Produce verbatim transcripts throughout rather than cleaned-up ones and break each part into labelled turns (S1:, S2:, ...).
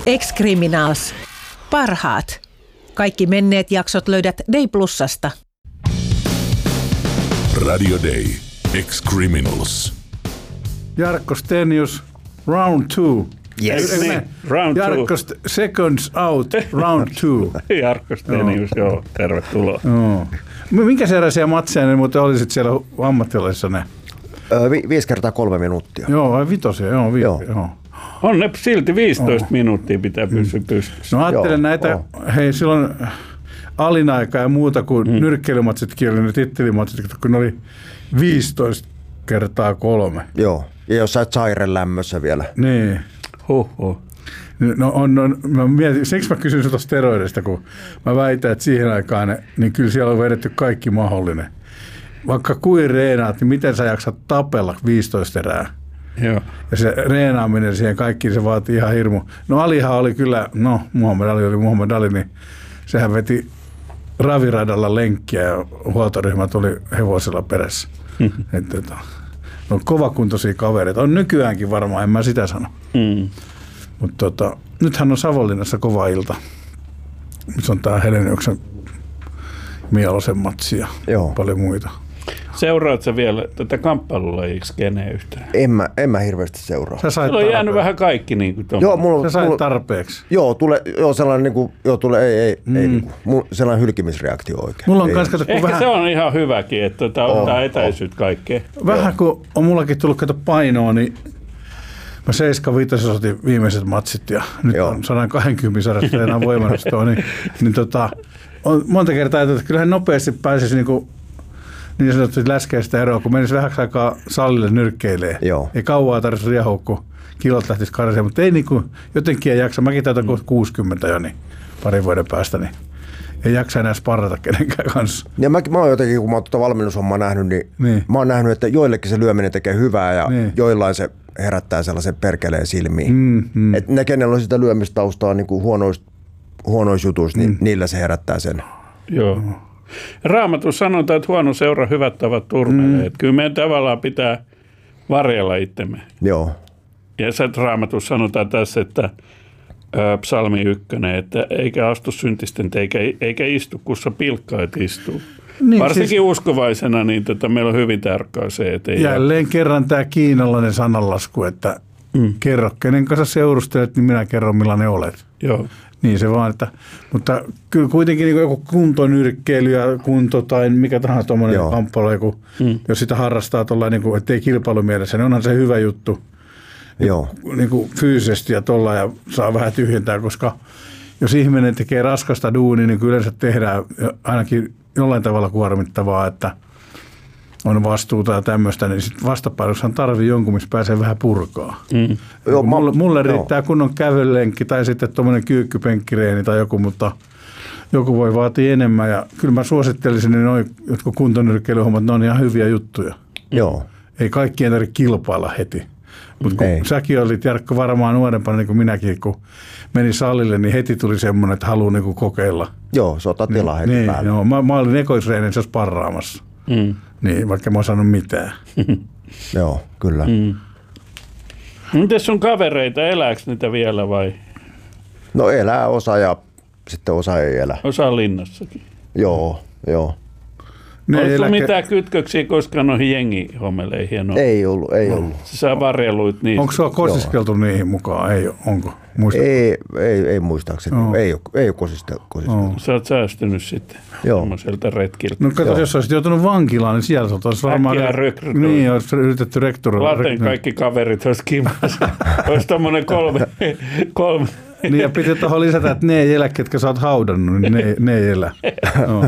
S1: Ex-Criminals. Parhaat. Kaikki menneet jaksot löydät Day Plusasta.
S2: Radio Day. Ex-Criminals.
S3: Jarkko Stenius, round two.
S4: Yes.
S3: Ei, ei,
S4: Round
S3: Jarkko
S4: two.
S3: St- seconds out, round two.
S4: Jarkko Stenius, joo. joo, tervetuloa.
S3: Joo. Minkä sellaisia matseja ne muuten olisit siellä ammattilaisissa ne?
S5: Öö, vi- viisi kertaa kolme minuuttia.
S3: Joo, vai vitosia, joo. Vi- joo. joo.
S4: On ne silti viisitoista oh. minuuttia pitää pysyä pystyssä.
S3: No ajattelen joo, näitä, oh. hei silloin alinaika ja muuta kuin mm. nyrkkeilymatsitkin oli ne tittelimatsit, kun ne oli viisitoista kertaa kolme.
S5: Joo, ja jossain Zairen lämmössä vielä.
S3: Niin.
S4: Huhhuh.
S3: No on, on mä mietin, siksi mä kysyn sinulta steroidista, kun mä väitän, että siihen aikaan, niin kyllä siellä on vedetty kaikki mahdollinen. Vaikka kuin reenaat, niin miten sä jaksat tapella viisitoista erää?
S4: Joo.
S3: Ja se reenaaminen siihen kaikkiin, se vaatii ihan hirmu. No Alihan oli kyllä, no Muhammed Ali oli Muhammed Ali, niin sehän veti raviradalla lenkkiä ja huoltoryhmät oli hevosella perässä. Että, että, no kovakuntoisia kavereita. On nykyäänkin varmaan, en mä sitä sano.
S4: Mm.
S3: Mutta tota, nythän on Savonlinnassa kova ilta. Se on tää Heleniuksen Mielosen matsi ja
S5: Joo.
S3: paljon muita.
S4: Seuraat sä vielä tätä kamppailulajiksi keneen yhtään?
S5: En mä, en mä hirveästi seuraa.
S3: Sä sait
S4: Sulla on jäänyt
S3: tarpeeksi.
S4: vähän kaikki niin kuin
S5: Joo, mulla,
S3: Sä sait
S5: mulla,
S3: tarpeeksi.
S5: joo, tulee, joo, sellainen niinku, joo, tulee, ei, ei, mm. ei niinku, mulla, sellainen hylkimisreaktio oikein.
S3: Mulla on
S5: ei.
S3: kans, kato, kun
S4: Ehkä
S3: vähän,
S4: se on ihan hyväkin, että ottaa
S5: Oh,
S4: etäisyyt oh. kaikkeen.
S3: vähän kun on mullakin tullut kato painoa, niin mä seitsemän viisi otin viimeiset matsit ja nyt
S5: Joo.
S3: on sata kaksikymmentä sarjasta enää voimannostoa, niin, niin tota, on monta kertaa ajatellut, että kyllähän nopeasti pääsisi niinku niin sanotusti läskeistä eroa, kun menisi vähäksi aikaa salille nyrkkeilee.
S5: Joo.
S3: Ei kauaa tarvitsisi riehua, kun kilot lähtisi karsemaan, mutta ei niinku, jotenkin ei jaksa. Mäkin täytän mm. kuusikymmentä jo, niin parin vuoden päästä, niin ei jaksa enää sparrata kenenkään kanssa.
S5: Ja mä, mä oon jotenkin, kun mä oon tuota valmennushommaa nähnyt, niin,
S3: Niin.
S5: mä oon nähnyt, että joillekin se lyöminen tekee hyvää ja
S3: Niin.
S5: joillain se herättää sellaisen perkeleen silmiin.
S3: Mm, mm.
S5: Että ne, kenellä on sitä lyömistaustaa niin kuin huonoissa, huonoissa jutuissa, niin mm. niillä se herättää sen.
S4: Joo. Raamatussa sanotaan, että huono seura, hyvät tavat turmelee. Mm. Kyllä meidän tavallaan pitää varjella itsemme.
S5: Joo.
S4: Ja se Raamatussa sanotaan tässä, että ää, psalmi ykkönen, että eikä astu syntisten eikä, eikä istu, kussa pilkkaat istuu.
S3: Niin,
S4: Varsinkin
S3: siis
S4: uskovaisena, niin tota, meillä on hyvin tarkkaa se, että ei
S3: jälleen jää. Kerran tämä kiinalainen sananlasku, että mm. kerro kenen kanssa seurustelet, niin minä kerron millainen olet.
S4: Joo.
S3: Niin se vaan, että, mutta kyllä kuitenkin niin joku kuntonyrkkeily ja kunto tai mikä tahansa tuommoinen kamppailu, joku, mm. jos sitä harrastaa tuolla, niin kuin, ettei kilpailumielessä, niin onhan se hyvä juttu
S5: Joo.
S3: niin kuin fyysisesti ja tuolla ja saa vähän tyhjentää, koska jos ihminen tekee raskasta duunia, niin kyllä yleensä tehdään ainakin jollain tavalla kuormittavaa, että on vastuuta ja tämmöistä, niin sitten vastapainokshan tarvii jonkun, missä pääsee vähän purkaa. Mm. Joo, mulle, mulle riittää kunnon kävelylenkki tai sitten tuommoinen kyykkypenkkireeni tai joku, mutta joku voi vaatia enemmän. Ja kyllä mä suosittelisin, niin noi jotkut kuntonyrkkeilyhommat, ne on ihan hyviä juttuja.
S5: Joo.
S3: Ei kaikkien tarvitse kilpailla heti. Mutta kun Ei. säkin olit, Jarkko, varmaan nuorempana niin kuin minäkin, kun meni salille, niin heti tuli semmoinen, että haluaa niin kuin kokeilla.
S5: Joo, se ottaa tilaa heti
S3: niin,
S5: päälle.
S3: Joo, mä, mä olin ekoisreenissä sparraamassa. Mm. Niin, vaikka mä oon sanonut mitään.
S5: Joo, kyllä. Mm.
S4: Miten sun kavereita, elääkö niitä vielä vai?
S5: No elää osa ja sitten osa ei elä.
S4: Osa on linnassakin.
S5: Joo, joo.
S4: Oletko eläke... mitään kytköksiä koskaan noihin jengihommeleihin? No.
S5: Ei ollut, ei ollut.
S4: Sä varjeluit niistä.
S3: Onko sua kosiskeltu joo. niihin mukaan? Ei, onko?
S5: Ei, ei, ei muistaakseni. Oh. Ei, ei ole kosisteltu. Oh.
S4: Sä oot säästynyt sitten semmoiselta retkiltä.
S3: No kato, jos olisit joutunut vankilaan, niin siellä olisi varmaan... Niin, olisi yritetty rektorilla.
S4: Laten kaikki kaverit olisi kimmassa. Olisi tommoinen kolme... kolme.
S3: Niin ja piti tuohon lisätä, että ne ei elä, ketkä sä oot haudannut, niin ne, ne ei elä. No.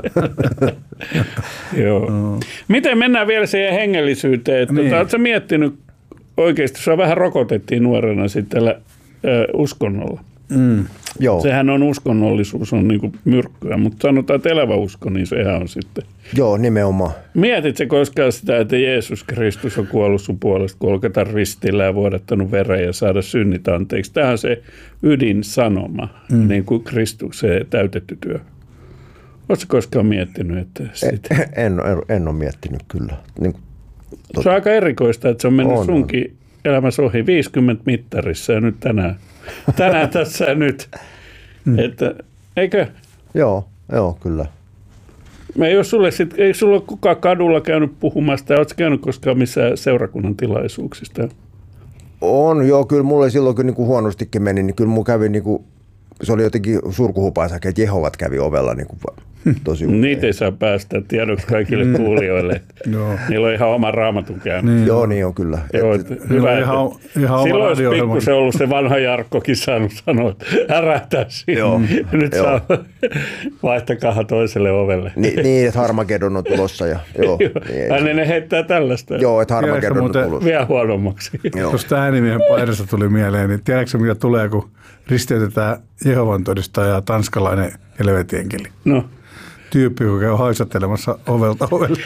S4: Joo. No. Miten mennään vielä siihen hengellisyyteen? Että niin. Oletko sä miettinyt oikeasti, sua vähän rokotettiin nuorena sitten tällä ö, uskonnolla. Mm. Joo. Sehän on uskonnollisuus, on niinku myrkkyä, mutta sanotaan, että elävä usko, niin sehän on sitten.
S5: Joo, nimenomaan.
S4: Mietitkö koskaan sitä, että Jeesus Kristus on kuollut sun puolesta kolkata ristillä ja vuodattanut veren ja saada synnit anteeksi? Tämähän on se ydinsanoma, mm. niin kuin Kristuksen täytetty työ. Oletko koskaan miettinyt, että sitä?
S5: En, en, en, en ole miettinyt kyllä. Niin kuin,
S4: se on aika erikoista, että se on mennyt on, sunkin on. elämässä ohi viisikymmentä mittarissa ja nyt tänään tänään tässä ja nyt. Mm. Että, eikö?
S5: Joo, joo, kyllä.
S4: Mä ei, ole sulle sit, ei sulla ole kukaan kadulla käynyt puhumasta, oletko käynyt koskaan missään seurakunnan tilaisuuksista?
S5: On, joo, kyllä mulle silloin kun niinku huonostikin meni, niin kyllä mun kävi niinku, se oli jotenkin surkuhupaisakin, että Jehovat kävi ovella niinku tosi usein.
S4: Niitä ei saa päästä tiedoksi kaikille kuulijoille. Niillä on ihan oma raamatun käynyt.
S5: Niin, joo, niin on kyllä.
S4: Joo, et, hyvä, ihan, ihan silloin olisi pikkusen ollut se vanha Jarkkokin saanut sanoa, että ärähtää siinä. Joo, nyt joo. Saa vaihtakaa toiselle ovelle.
S5: Ni, niin, että Harmageddon on tulossa. Ja, joo,
S4: niin aina ne heittää tällaista.
S5: Joo, että Harmageddon on tulossa.
S4: Vielä huonommaksi.
S3: Tuosta äänimiehen paidasta tuli mieleen, niin tiedätkö mitä tulee, kun risteytetään Jehovan todistaja ja tanskalainen helvetienkeli? No. Tyyppi, joka käy haisattelemassa ovelta ovelle.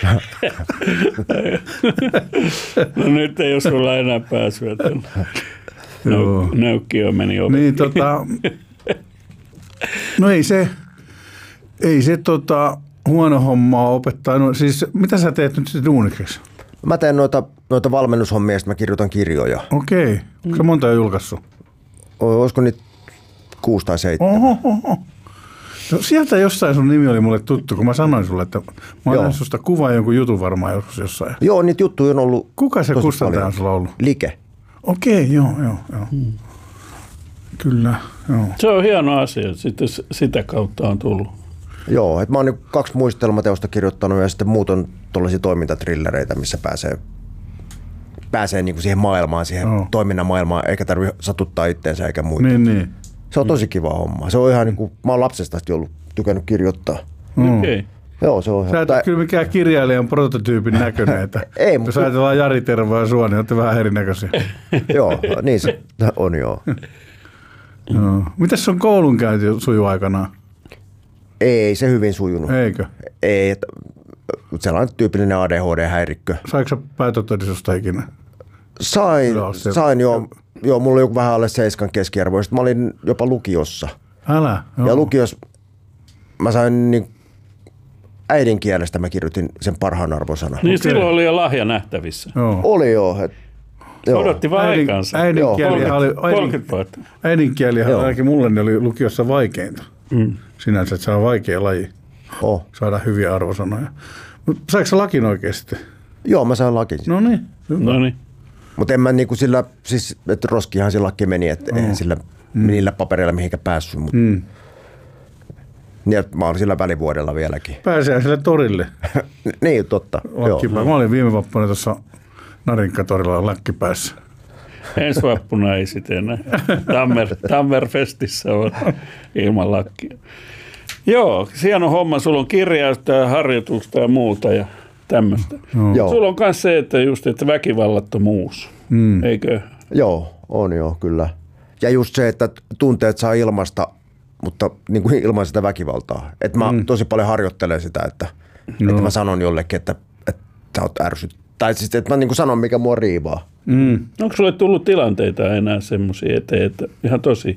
S4: No nyt ei ole sulla enää pääsyä. Nöy- Nöykkiö meni ovelle.
S3: Niin, tota, no ei se, ei se tota, huono hommaa opettaa. No, siis, mitä sä teet nyt sitten duunikeksi?
S5: Mä teen noita, noita valmennushommia, ja mä kirjoitan kirjoja.
S3: Okei. Okay. Onko se monta jo julkaissut?
S5: Olisiko niitä kuusi tai seitsemän?
S3: Oho, oho. No, sieltä jossain sun nimi oli mulle tuttu, kun mä sanoin sulle, että mä olen susta kuvaa jonkun jutun varmaan joskus jossain.
S5: Joo, niitä juttuja on ollut.
S3: Kuka se kustantaja on sulla ollut?
S5: Like.
S3: Okei, okay, joo, joo, joo. Hmm. Kyllä, joo.
S4: Se on hieno asia, sitten sitä kautta on tullut.
S5: Joo, että mä oon niin kaksi muistelmateosta kirjoittanut ja sitten muut on tuollaisia toimintatrillereitä, missä pääsee, pääsee niin kuin siihen maailmaan, siihen oh. toiminnan maailmaan, eikä tarvitse satuttaa itteensä eikä muita.
S3: Niin, niin.
S5: Se on tosi kiva homma. Se on ihan niin kuin, mä oon lapsesta asti ollut tykännyt kirjoittaa.
S3: Mm. Okay.
S5: Joo, se on ihan.
S3: Sä et ole kyllä mikään kirjailijan prototyypin näköinen. Että
S5: ei,
S3: jos mutta ajatellaan Jari Tervo ja sua, niin olette vähän erinäköisiä.
S5: Joo, niin se on joo.
S3: No. Mitäs sun koulunkäynti sujuu aikanaan?
S5: Ei se hyvin sujunut.
S3: Eikö?
S5: Ei, sellainen tyypillinen A D H D-häirikkö.
S3: Saiko sä päätötodistusta ikinä?
S5: Sain, sain joo. Joo, mulla oli joku vähän alle seiskan keskiarvo. Sitten mä olin jopa lukiossa.
S3: Älä? Joo.
S5: Ja lukiossa mä sain niin äidinkielestä mä kirjoitin sen parhaan arvosana.
S4: Niin okay. Silloin oli jo lahja nähtävissä.
S5: Joo. Oli joo. Et,
S4: joo. Odotti vaan Äidin, aikansa.
S3: Äidinkielihän oli, äidin, äidinkielihän ainakin mulle ne oli lukiossa vaikeinta. Mm. Sinänsä, että se on vaikea laji.
S5: Oh.
S3: Saada hyviä arvosanoja. Saiko sä lakin oikeasti?
S5: Joo, mä sain lakin.
S3: No niin.
S4: No niin.
S5: Mutta en mä niinku sillä, siis että roskihan se lakki meni, että oh. eihän sillä mm. niillä papereilla mihinkä päässyt. Mutta mm. niin, mä olin sillä välivuodella vieläkin.
S3: Pääsee sille torille.
S5: Niin, totta. Joo.
S3: Mä olin viime vappuna tuossa Narinkkatorilla lakkipäässä.
S4: Ensi vappuna ei sitten enää. Tammer, Tammerfestissä on ilman lakkia. Joo, hieno homma. Sulla on kirjausta ja harjoitusta ja muuta ja tämmöistä. No. Sulla on myös se, että just että väkivallattomuus, mm. eikö?
S5: Joo, on joo, kyllä. Ja just se, että tunteet saa ilmasta, mutta niin kuin ilman sitä väkivaltaa. Että mä mm. tosi paljon harjoittelen sitä, että, no. että mä sanon jollekin, että, että sä oot ärsyt. Tai siis, että mä niin kuin sanon, mikä mua riivaa.
S4: Mm. Onko sulle tullut tilanteita enää semmoisia eteen, että ihan tosi?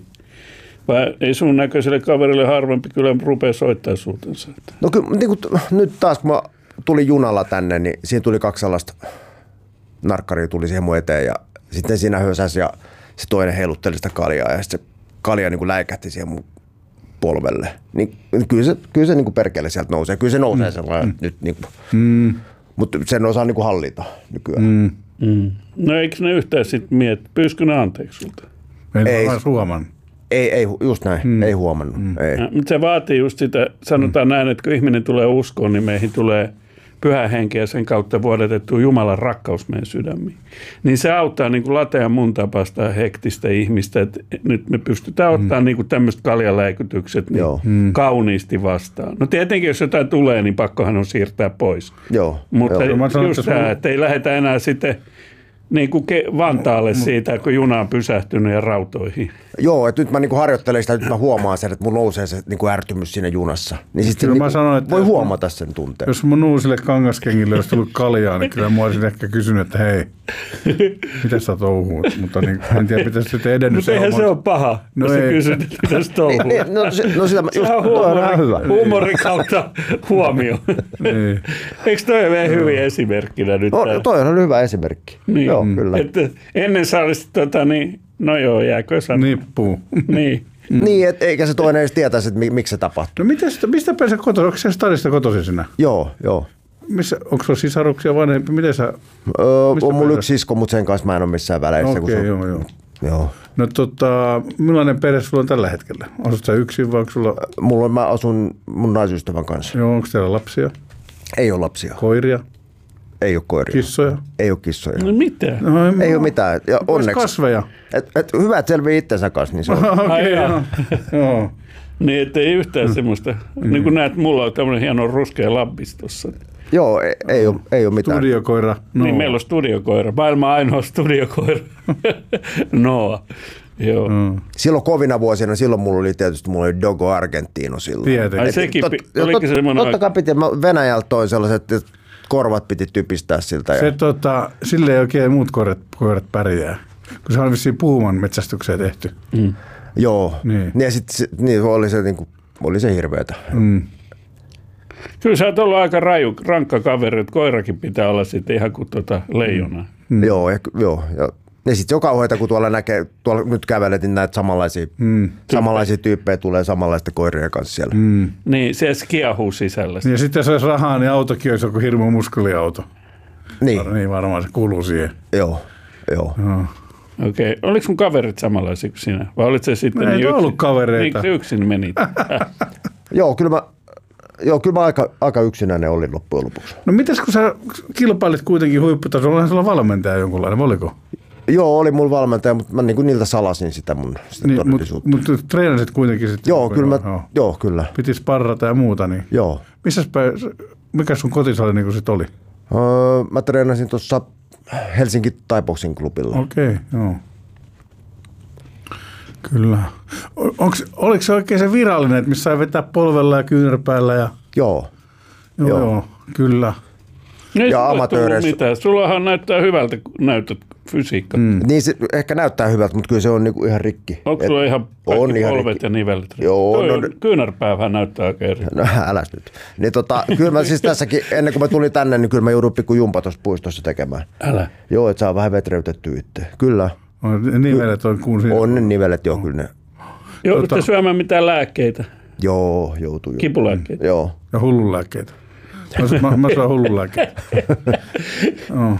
S4: Vai ei sun näköiselle kaverille harvempi kyllä rupea soittaa suutensa?
S5: No kyllä, niin kuin, nyt taas kun mä tulin junalla tänne, niin siinä tuli kaksi sellaista narkkaria tuli siihen mun eteen ja sitten siinä hösäsi ja se toinen heilutteli sitä kaljaa ja sitten se kalja niin kuin läikähti siihen mun polvelle. Niin kyllä se, kyllä se niin kuin perkele sieltä nousee. Kyllä se nousee mm. sellainen mm. nyt. Niin kuin, mm. mutta sen osaa niin kuin hallita nykyään. Mm.
S4: Mm. No eikö ne yhtään sitten miettiä? Pyyskö ne anteeksi sulta?
S3: Ei ole huomannut.
S5: Ei, ei, just näin. Mm. Ei huomannut. Mm. Ei.
S4: Ja, mutta se vaatii just sitä, sanotaan mm. näin, että kun ihminen tulee uskoon, niin meihin tulee pyhä henki ja sen kautta vuodatettu Jumalan rakkaus meidän sydämiin. Niin se auttaa niin kuin latea mun tapasta hektistä ihmistä, että nyt me pystytään ottaa mm. niin kuin tämmöiset kaljaläikytykset niin mm. kauniisti vastaan. No tietenkin, jos jotain tulee, niin pakkohan on siirtää pois.
S5: Joo.
S4: Mutta
S5: Joo.
S4: just tämä, että ei lähdetä enää sitten niin kuin Vantaalle siitä, kun juna on pysähtynyt ja rautoihin.
S5: Joo, että nyt mä niinku harjoittelen sitä, nyt mä huomaan sen, että mun nousee se niinku ärtymys siinä junassa. Niin sitten niinku sanon, voi huomata sen tunteen.
S3: Jos mun uusille kangaskengille olisi tullut kaljaa, niin kyllä mä olisin ehkä kysynyt, että hei, mitä sä touhuut? Mutta niin, en tiedä, pitäisi sitten edennyt.
S4: Mutta eihän se ole paha, no jos sä kysyt, että mitä sä touhuut.
S5: No, se, no sitä mä, just,
S4: on huumori, hyvä. Huumorin kautta huomio.
S3: Niin.
S4: Eikö toi ole hyvin esimerkkinä nyt?
S5: No, toi on hyvä esimerkki.
S4: Niin.
S5: Joo, kyllä.
S4: Että ennen sä olisit tota, niin, No joo, jääkö sanoa?
S3: Nippuu.
S4: Niin.
S5: Mm. Niin, et, eikä se toinen edes tietäisi, että miksi se tapahtuu.
S3: No mites, mistä pääsee kotoisin? Onko se stadista kotoisin sinä?
S5: Joo, joo.
S3: Missä, onko sulla sisaruksia vanhempi? Miten sä...
S5: Öö, on mulla yksi sisko, mutta sen kanssa mä en ole missään väleissä.
S3: Okei, okay,
S5: joo,
S3: joo.
S5: joo.
S3: No tota, millainen perhe sulla on tällä hetkellä? Asut sä yksin vai onko sulla...
S5: Mulla on, mä asun mun naisystävän kanssa.
S3: Joo, onko teillä lapsia?
S5: Ei ole lapsia.
S3: Koiria?
S5: Ei ole koiria.
S3: Kissoja?
S5: Ei ole kissoja.
S4: No mitä?
S3: No, en
S5: ei
S3: mä...
S5: ole mitään. Ja onneksi.
S3: Kasveja?
S5: Et, et, hyvä, että selvii itsensä kanssa, niin se on.
S3: Okei, joo. joo.
S4: Niin, ettei yhtään mm. semmoista. Mm. Niin kuin näet, mulla on tämmöinen hieno ruskea labbis tossa.
S5: Joo, ei, ei, ole, ei ole mitään.
S3: Studiokoira. No.
S4: Niin, meillä on studiokoira. Maailman ainoa studiokoira. Noa. Joo. Mm.
S5: Silloin kovina vuosina, silloin mulla oli tietysti, mulla oli Dogo Argentino silloin.
S3: Tietenkin.
S4: Ai sekin,
S5: tot,
S4: oliko
S5: tot,
S4: semmoinen...
S5: Totta kai piti, mä Venäjältä toin sellaiset, että korvat piti typistää siltä.
S3: Se
S5: ja...
S3: tota, sille ei oikein muut koirat, koirat pärjää, kun se on vissiin puhuman metsästykseen tehty.
S4: Mm.
S5: Joo,
S3: niin.
S5: Ja sitten niin oli se, niin kuin, oli se hirveätä.
S3: Mm.
S4: Kyllä sä oot ollut aika raju, rankka kaveri, että koirakin pitää olla sitten ihan kuin tuota leijona.
S5: Mm. Joo, ja, joo. Ja, ja sitten se on kauheita, kun tuolla näkee, tuolla nyt kävelet, niin näet samanlaisia, mm. samanlaisia tyyppejä tulee samanlaista koirien kanssa siellä.
S4: Mm. Niin, se kiahuu sisällä.
S3: Ja sitten jos olisi rahaa, niin autokin olisi joku hirmu muskeliauto.
S5: Niin.
S3: Niin varmaan se kuuluu siihen.
S5: Joo, joo.
S3: joo.
S4: Okei. Okay. Oliko sun kaverit samanlaisia kuin sinä? Vai olit se sitten
S3: ei
S4: niin yksin?
S3: ollut kavereita.
S4: Miksi yksin menit?
S5: Joo, kyllä mä, joo, kyllä mä aika, aika yksinäinen olin loppujen lopuksi.
S3: No mitäs kun sä kilpailit kuitenkin huipputasolla, olihan sulla valmentaja jonkunlainen, oliko?
S5: Joo, oli mulla valmentaja, mutta mä niin kuin niiltä salasin sitä mun sitä
S3: niin,
S5: todellisuutta.
S3: Mutta mut treenasit kuitenkin sitten?
S5: Joo, kyllä mä, joo. joo, kyllä.
S3: Piti sparrata ja muuta, niin
S5: joo.
S3: Missäs päin, mikä sun kotisali niin kuin sit oli?
S5: Öö, mä treenasin tuossa Helsinki Thai-boxing klubilla.
S3: Okei, okay, joo. Kyllä. Onks, oliko se oikein se virallinen, että missä sai vetää polvella ja kyynärpäällä? Ja...
S5: Joo.
S3: Joo, joo. joo, kyllä.
S4: Ei
S5: ja
S4: sulla
S5: amatööreissä.
S4: mitään. Sullahan näyttää hyvältä, kun näytät fysiikka.
S5: Mm. Niin se ehkä näyttää hyvältä, mutta kyllä se on niinku ihan rikki.
S4: Onko sulla ihan kaikki ihan polvet rikki. Ja nivelet?
S5: Joo. No,
S4: kyynärpäähän näyttää oikein eri.
S5: No äläs nyt. Niin tota, kyllä mä siis tässäkin, ennen kuin mä tulin tänne, niin kyllä mä joudun pikku jumpa tuossa puistossa tekemään.
S4: Älä.
S5: Joo, että saa vähän vetreytettyä itse. Kyllä.
S3: On, nivelet on kuun siinä.
S5: On ne nivelet, joo, kyllä ne.
S4: Joudutte tota... syömään mitään lääkkeitä?
S5: Joo, joutuu.
S4: Kipulääkkeitä?
S5: Mm, joo.
S3: Ja hullunlääkkeitä. Mä, mä, mä saan hullunlääkkeitä. oh.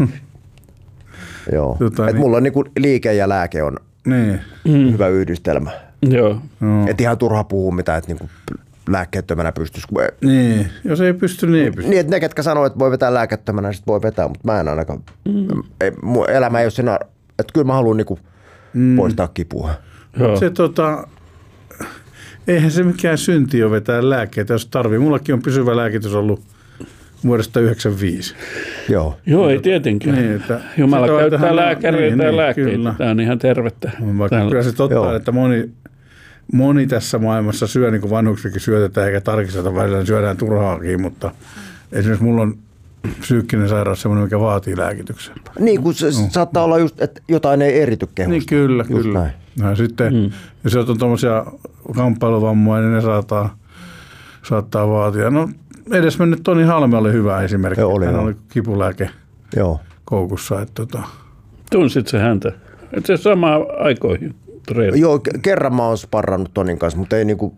S5: Joo.
S3: Tota,
S5: et
S3: niin.
S5: mulla on niinku liike ja lääke on
S3: niin.
S5: hyvä yhdistelmä.
S4: Joo.
S3: No.
S5: Et ihan turha puhua mitään, että niinku lääkkeettömänä pystyisi.
S3: Niin, jos ei pysty, niin ei pysty.
S5: Niin, että ne, ketkä sanoo, että voi vetää lääkettömänä, niin sit voi vetää, mutta mä en ainakaan. Mm. Ei, mun elämä ei ole siinä, että kyllä mä haluan niinku mm. poistaa kipua.
S3: Joo. Se tota, eihän se mikään synti ole vetää lääkkeitä, jos tarvii. Mullakin on pysyvä lääkitys ollut vuodesta yhdeksänkymmentäviisi.
S5: Joo.
S4: Joo, ei tietenkään.
S3: Niin, että
S4: Jumala käyttää
S3: tähän,
S4: lääkäreitä
S3: niin,
S4: ja
S3: niin,
S4: lääkkeitä.
S3: Kyllä.
S4: Tämä on ihan tervettä.
S3: Vaikka Täällä. Kyllä se totta on, että moni, moni tässä maailmassa syö, niin kuin vanhuksikin syötetään, eikä tarkisteta välillä, syödään turhaakin, mutta esimerkiksi mulla on psyykkinen sairaus sellainen, mikä vaatii lääkityksen.
S5: Niin, kun se no. saattaa olla just, että jotain ei erity kehosta.
S3: Niin, kyllä,
S5: just
S3: kyllä.
S5: Näin.
S3: Ja sitten, mm. jos on tuommoisia kamppailuvammoja, niin ne saattaa, saattaa vaatia. No, edesmennyt Toni Halme oli hyvä esimerkki.
S5: Joo, oli,
S3: Hän
S5: joo.
S3: oli kipulääke
S5: joo.
S3: koukussa. Että, tota.
S4: Tunsit se häntä? Et se samaan aikoihin treenasi?
S5: Joo, kerran mä oon sparrannut Tonin kanssa, mutta ei niinku,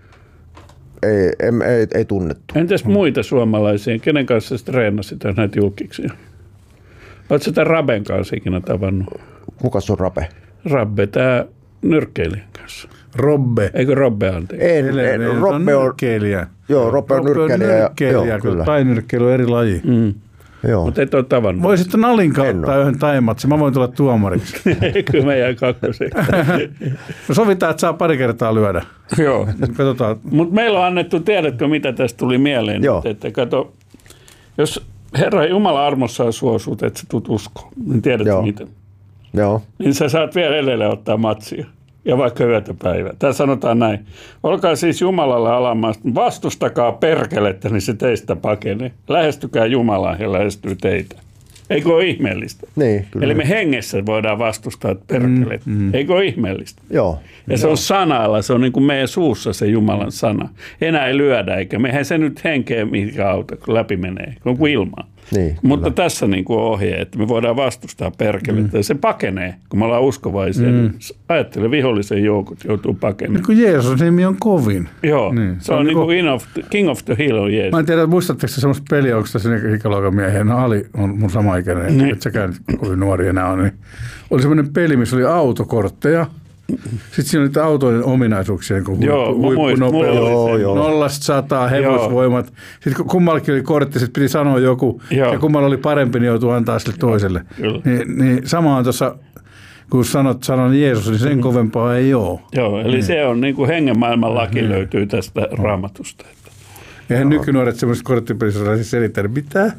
S5: ei, ei, ei, ei tunnettu.
S4: Entäs muita suomalaisia? Kenen kanssa sä treenasit näitä julkiksia? Oletko sitä Raben kanssa ikinä tavannut?
S5: Kukas on Rabe?
S4: Rabbe, tää nyrkkeilijän kanssa.
S3: Robbe.
S4: Eikö Robbe, anteeksi?
S5: Ei,
S3: Ei,
S5: ei,
S3: ei,
S5: Robbe on
S3: nyrkkeilijä.
S5: Joo, Robbe on nyrkkeilijä.
S3: nyrkkeilijä,
S5: joo, kyllä.
S3: Tainyrkkeily on eri laji.
S4: Mm.
S5: Joo.
S4: Mutta et ole tavannut.
S3: Voisit Nalin kautta yhden taimatsi. Mä voin tulla tuomariksi.
S4: Kyllä mä jään kakkoseksi.
S3: No sovitaan, että saa pari kertaa lyödä.
S4: Joo.
S3: Katsotaan.
S4: Mutta meillä on annettu, tiedätkö mitä tästä tuli mieleen?
S5: Joo.
S4: Että kato, jos Herra Jumala armossaan suosut, että sä tulet uskoon, niin tiedätkö
S5: Joo.
S4: miten?
S5: Joo.
S4: Niin sä saat vielä edelleen ottaa matsia. Ja vaikka yötä päivää. Tää sanotaan näin. Olkaa siis Jumalalle alamaasta. Vastustakaa perkelettä, niin se teistä pakenee. Lähestykää Jumalaa ja lähestyy teitä. Eikö ole ihmeellistä?
S5: Niin, kyllä.
S4: Eli me hengessä voidaan vastustaa perkelettä. Mm, mm. Eikö ole ihmeellistä?
S5: Joo.
S4: Ja se on sanalla, se on niin kuin meidän suussa se Jumalan sana. Enää ei lyödä, eikä mehän se nyt henkeä mikä auta, kun läpi menee, kun kuin ilmaa.
S5: Niin,
S4: Mutta tässä niin kuin ohje, että me voidaan vastustaa perkelettä. Mm. Se pakenee, kun me ollaan uskovaisia. Mm. Ajattele, vihollisen joukot joutuu pakenemaan.
S3: Niin kuin Jeesus nimi on kovin.
S4: Joo, niin. se, se on, on niin kuin king of, the, king of the hill on Jeesus.
S3: Mä en tiedä, muistatteko se semmoista peliä, onko tässä ikäluokan miehiä? No Ali on mun sama ikäinen, niin. Et säkään kovin nuori enää on. Niin oli semmoinen peli, missä oli autokortteja. Sitten siinä oli niitä autojen ominaisuuksia, niin kuin
S4: joo,
S3: huippunopeus, nollasta sataa, hevosvoimat. Joo. Sitten kummallakin oli kortti, sitten piti sanoa joku, joo. ja kummalla oli parempi, niin joutui antaa sille toiselle. Niin, niin sama on tuossa, kun sanot sanan Jeesus, niin sen kovempaa ei ole.
S4: Joo, eli niin. se on niin kuin hengenmaailman laki niin. löytyy tästä no. raamatusta.
S3: Eihän no. nykynuoret semmoiset korttipelissä osaa siis selittää, mitä?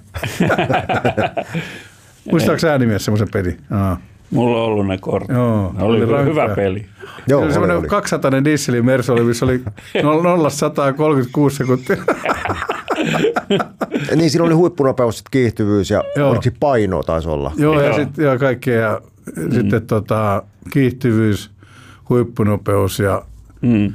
S3: Muistaako sä nimeä semmoisen pelin? Aa.
S4: Mulla on ollut ne kortit. Joo, ne oli, oli hyvä peli.
S3: Joo, oli semmoinen kaksisataa dieselin Mersu oli, missä oli nolla sata kolmekymmentäkuusi sekuntia.
S5: Niin, siinä oli huippunopeus, kiihtyvyys ja oliko paino taisi olla.
S3: Joo, ja, ja sitten kaikkea. Ja mm. sitten tota, kiihtyvyys, huippunopeus ja... Mm.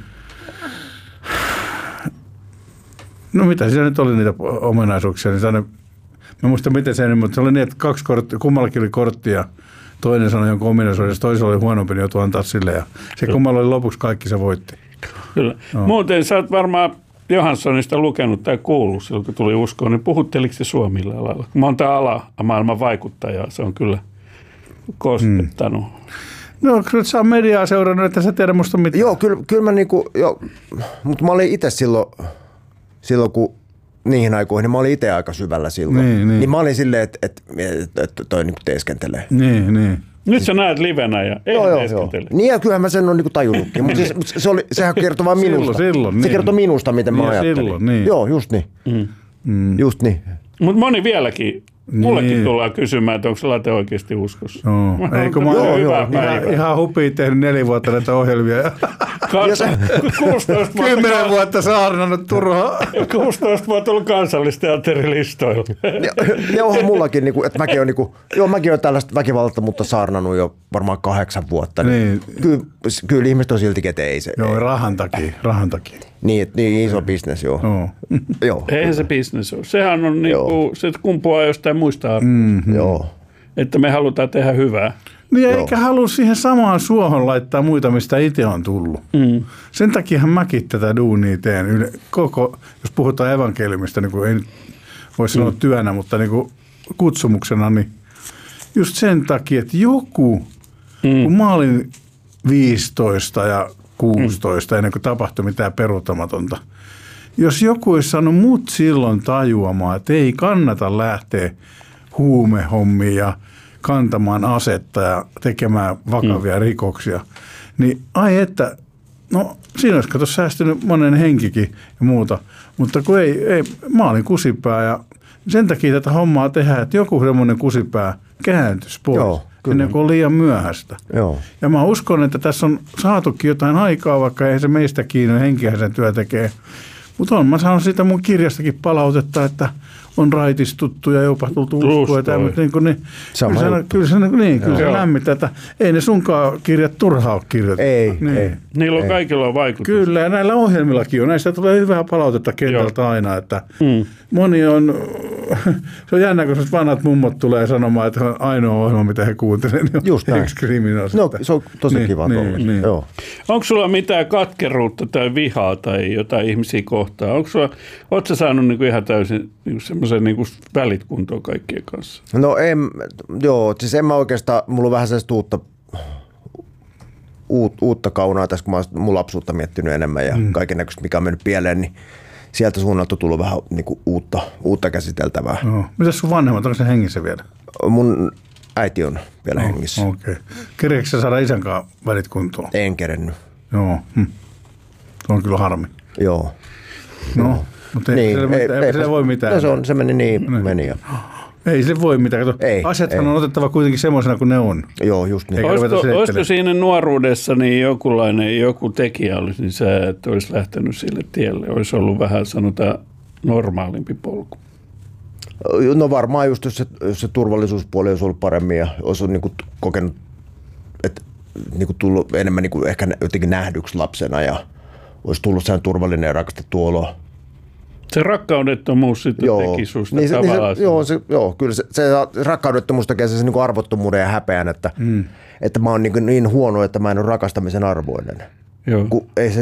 S3: No mitä, siinä nyt oli niitä ominaisuuksia. Niin sellainen, mä muistan miten se mutta se oli niin, että kaksi korttia, kummallakin oli korttia. Toinen sanoi jonkun ominaisuudessa, toisella oli huonompi, niin joutui antaa sille. Ja se kummalla oli lopuksi kaikki, se voitti.
S4: Kyllä. No. Muuten sä oot varmaan Johanssonista lukenut tai kuullut silloin, kun tuli uskoon, niin puhutteliko se suomilla alalla? Monta ala maailman vaikuttajaa, se on kyllä koskettanut. Mm.
S3: No, kyllä sä on mediaa seurannut, että sä tiedä musta mitään.
S5: Joo, kyllä, kyllä mä niinku, joo, mutta mä olin itse silloin, silloin kun niihin aikoihin, niin mä olin itse aika syvällä silloin. Niin, niin. niin mä olin silleen, että et, et, et toi niinku teeskentelee.
S3: Niin, niin.
S4: Nyt sä näet livenä ja ei joo, teeskentele.
S5: Joo. Niin ja kyllähän mä sen on niinku tajunnutkin, mutta siis, se oli, sehän kertoo vaan minusta.
S3: Silloin, silloin,
S5: se
S3: niin.
S5: kertoo minusta, miten
S3: niin,
S5: mä ajattelin.
S3: Silloin, niin.
S5: Joo, just niin. Mm. Mm. Just niin.
S4: Mutta moni vieläkin, mullekin niin. tullaan kysymään, että onko se late oikeasti uskossa.
S3: No. Eikö mä ole ihan, ihan hupia tehnyt neljä vuotta näitä ohjelmia. Ja Kymmenen vuotta saarnannut turhaa.
S4: kuusitoista vuotta ollut kansallisteatterilistoilla.
S5: Ja onhan mullakin, niin kuin, että mäkin olen, niin kuin, joo, mäkin olen tällaista väkivalta, mutta saarnannut jo varmaan kahdeksan vuotta. Niin. Niin. Kyllä, kyllä ihmiset on siltikin, että ei se.
S3: Joo, ei. rahan takia. Rahan takia.
S5: Niin, niin iso bisnes, joo.
S3: joo.
S5: joo.
S4: Eihän se bisnes ole. Sehän on, niin kuin, se kumpuaa jostain muista arvoista.
S3: Mm-hmm.
S5: Joo.
S4: Että me halutaan tehdä hyvää.
S3: Niin eikä halua siihen samaan suohon laittaa muita, mistä itse on tullut. Mm. Sen takiahan mäkin tätä duunia teen. Koko, jos puhutaan evankeliumista, niin kuin ei voi sanoa mm. työnä, mutta niin kuin kutsumuksena, niin just sen takia, että joku, mm. kun mä olin viisitoista ja kuusitoista, mm. ennen kuin tapahtui mitään peruuttamatonta, jos joku olisi saanut mut silloin tajuamaan, että ei kannata lähteä huumehommiin ja kantamaan asetta ja tekemään vakavia mm. rikoksia, niin ai että, no siinä olisi kato säästynyt monen henkikin ja muuta, mutta kun ei, ei mä olin kusipää ja sen takia tätä hommaa tehdään, että joku semmoinen kusipää kääntyisi pois. Joo, ennen kuin on liian myöhäistä.
S5: Joo.
S3: Ja mä uskon, että tässä on saatukin jotain aikaa, vaikka ei se meistä kiinni, henkihän sen työ tekee. Mutta on, mä sanon siitä mun kirjastakin palautetta, että on raitistuttu ja jopa tultu uskoa. Niin, niin, kyllä se, kyllä se, niin, kyllä se lämmittää, että ei ne sunkaan kirjat turhaa ole kirjoitettu.
S5: Ei,
S3: niin.
S5: ei.
S4: Niillä on
S5: ei.
S4: kaikilla on vaikutus.
S3: Kyllä, ja näillä ohjelmillakin on. Näistä tulee hyvää palautetta kentältä Joo. aina, että mm. moni on, se on jännä, kun vanhat mummot tulee sanomaan, että on ainoa ohjelma, mitä he kuuntelevat, niin
S5: Just näin.
S3: X-Criminals.
S5: No, se on tosi
S3: niin,
S5: kiva
S3: niin, niin.
S5: Joo.
S4: Onko sulla mitään katkeruutta tai vihaa tai jotain ihmisiä kohtaan? Onko sulla, ootko sä saanut niinku ihan täysin niinku semmoisen niinku välit kuntoon kaikkien kanssa?
S5: No en, joo, siis en mä oikeastaan, mulla on vähän sellaista uutta, uut, uutta kaunaa tässä, kun mä oon mun lapsuutta miettinyt enemmän ja mm. kaiken näköistä, mikä on mennyt pieleen, niin sieltä suunnalta on tullut vähän niinku uutta, uutta käsiteltävää.
S3: No. Mitäs sun vanhemmat, onko se hengissä vielä?
S5: Mun äiti on vielä no, hengissä.
S3: Okei. Okay. Kereekö sä saada isän kanssa välit kuntoon?
S5: En kerennyt.
S3: Joo, hm. Se on kyllä harmi.
S5: Joo.
S3: No. Mutta ei, niin, ei, ei, ei sille voi mitään.
S5: No se, on, se meni niin, niin. meni jo.
S3: Ei sille voi mitään. Ei, Asiathan ei. on otettava kuitenkin semmoisena kuin ne on.
S5: Joo, just niin.
S4: Olisiko, olisiko siinä nuoruudessa niin jokinlainen, joku tekijä olisi, niin sä et olisi lähtenyt sille tielle? Olisi ollut vähän, sanotaan, normaalimpi polku.
S5: No varmaan just, jos se, jos se turvallisuuspuoli olisi ollut paremmin ja olisi niin kuin kokenut, että niin kuin tullut enemmän niin kuin ehkä jotenkin nähdyksi lapsena ja olisi tullut sehän turvallinen ja rakastettu olo.
S4: Se rakkaudettomuus sitten
S5: joo.
S4: teki susta
S5: niin se,
S4: tavallaan.
S5: niin se, joo, se, joo, kyllä se, se rakkaudettomuus tekee se, se niin arvottomuuden ja häpeän, että, mm. että mä oon niin, niin huono, että mä en ole rakastamisen arvoinen.
S4: Joo.
S5: Kun ei se